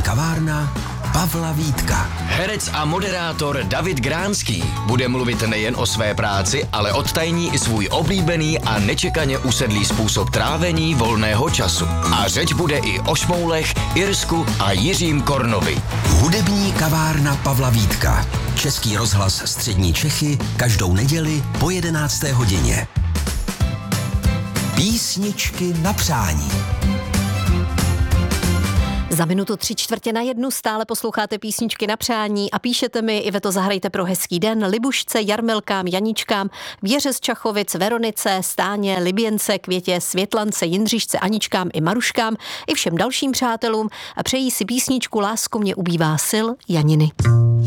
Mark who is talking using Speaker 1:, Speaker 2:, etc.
Speaker 1: kavárna Pavla Vítka.
Speaker 2: Herec a moderátor David Gránský bude mluvit nejen o své práci, ale odtajní i svůj oblíbený a nečekaně usedlý způsob trávení volného času. A řeč bude i o Šmoulech, Irsku a Jiřím Kornovi.
Speaker 1: Hudební kavárna Pavla Vítka. Český rozhlas Střední Čechy každou neděli po 11. hodině. Písničky na přání.
Speaker 3: Za minutu 3/4 stále posloucháte písničky na přání a píšete mi: Iveto, zahrajte pro hezký den Libušce, Jarmilkám, Janičkám, Věře z Čachovic, Veronice, Stáně, Liběnce, Květě, Světlance, Jindřišce, Aničkám i Maruškám i všem dalším přátelům a přejí si písničku Lásko mě ubývá sil Janiny.